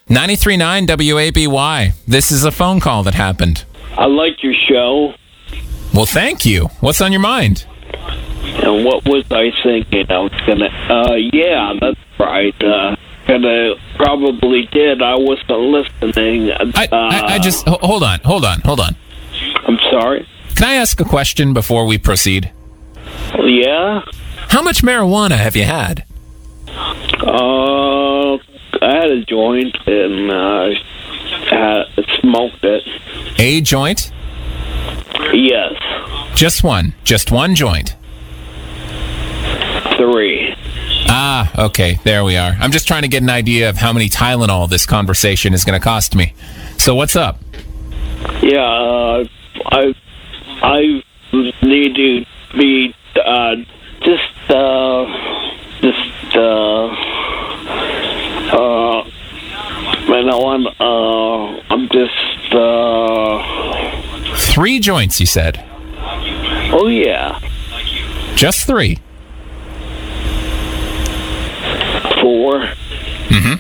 93.9 WABY. This is a phone call that happened. I like your show. Well, thank you. What's on your mind? And what was I thinking? I was gonna, yeah, that's right. Gonna probably did. I wasn't listening. I just hold on. I'm sorry. Can I ask a question before we proceed? Yeah. How much marijuana have you had? I had a joint and smoked it. A joint? Yes. Just one joint. 3. Ah, okay, there we are. I'm just trying to get an idea of how many Tylenol this conversation is going to cost me. So what's up? Yeah, I need to be I'm just 3 joints, you said? Oh yeah. Just 3? 4. Mm-hmm.